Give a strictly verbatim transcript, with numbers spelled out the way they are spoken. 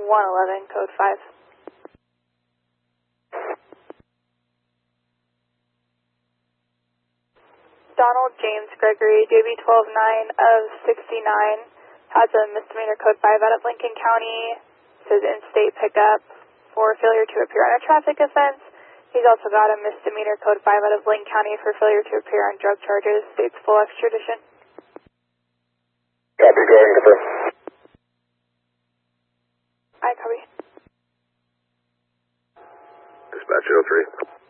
one eleven, code five. Donald James Gregory, J B twelve nine of sixty-nine, has a misdemeanor code five out of Lincoln County. Says in-state pickup for failure to appear on a traffic offense. He's also got a misdemeanor code five out of Linn County for failure to appear on drug charges. State's full extradition. Copy, go ahead and confirm. I copy. Dispatch oh three.